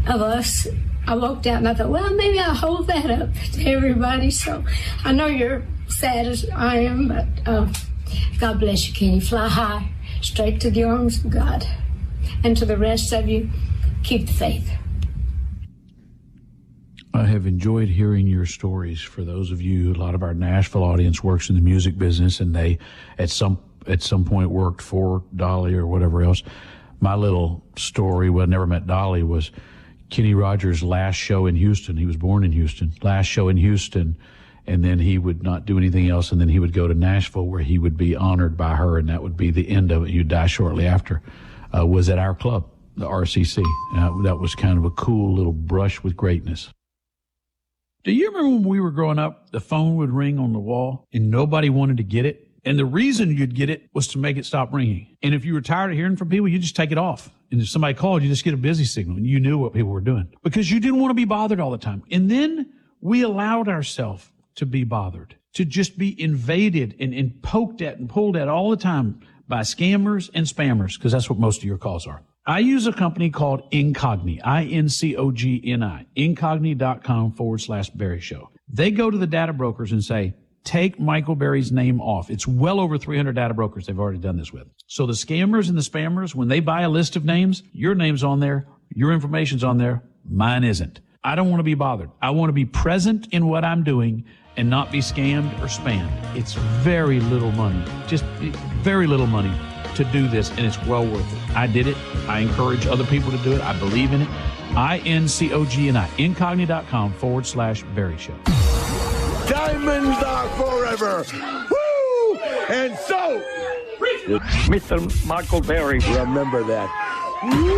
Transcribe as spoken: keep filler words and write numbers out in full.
of us. I walked out and I thought, well, maybe I'll hold that up to everybody. So I know you're sad as I am, but uh, God bless you, Kenny. Fly high, straight to the arms of God. And to the rest of you, keep the faith. I have enjoyed hearing your stories. For those of you, a lot of our Nashville audience works in the music business, and they at some at some point worked for Dolly or whatever else. My little story, well, I never met Dolly, was Kenny Rogers' last show in Houston. He was born in Houston. Last show in Houston, and then he would not do anything else, and then he would go to Nashville where he would be honored by her, and that would be the end of it. He'd die shortly after. Uh, was at our club, the R C C. Uh, that was kind of a cool little brush with greatness. Do you remember when we were growing up, the phone would ring on the wall and nobody wanted to get it? And the reason you'd get it was to make it stop ringing. And if you were tired of hearing from people, you just take it off. And if somebody called, you just get a busy signal, and you knew what people were doing because you didn't want to be bothered all the time. And then we allowed ourselves to be bothered, to just be invaded and, and poked at and pulled at all the time by scammers and spammers, because that's what most of your calls are. I use a company called Incogni, I N C O G N I, incogni.com forward slash Berry Show. They go to the data brokers and say, take Michael Berry's name off. It's well over three hundred data brokers they've already done this with. So the scammers and the spammers, when they buy a list of names, your name's on there, your information's on there, mine isn't. I don't want to be bothered. I want to be present in what I'm doing and not be scammed or spammed. It's very little money, just very little money to do this, and it's well worth it. I did it. I encourage other people to do it. I believe in it. I N C O G N I, incogni.com forward slash Berry Show. Diamonds are forever. Woo! And so, Mister Michael Berry. Remember that.